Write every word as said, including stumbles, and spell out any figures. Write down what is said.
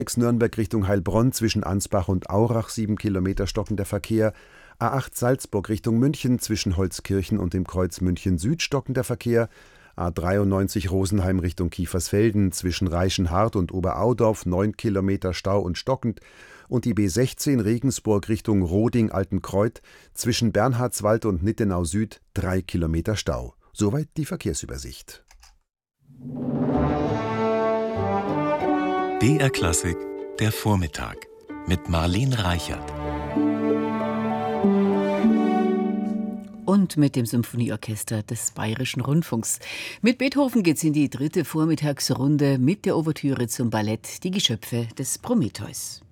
Nürnberg Richtung Heilbronn zwischen Ansbach und Aurach sieben Kilometer stockender Verkehr. A acht Salzburg Richtung München zwischen Holzkirchen und dem Kreuz München Süd stockender Verkehr. A dreiundneunzig Rosenheim Richtung Kiefersfelden zwischen Reichenhart und Oberaudorf neun Kilometer Stau und stockend. Und die B sechzehn Regensburg Richtung Roding-Altenkreuth zwischen Bernhardswald und Nittenau Süd drei Kilometer Stau. Soweit die Verkehrsübersicht. B R Klassik, der Vormittag mit Marlene Reichert. Und mit dem Symphonieorchester des Bayerischen Rundfunks. Mit Beethoven geht's in die dritte Vormittagsrunde mit der Ouvertüre zum Ballett Die Geschöpfe des Prometheus.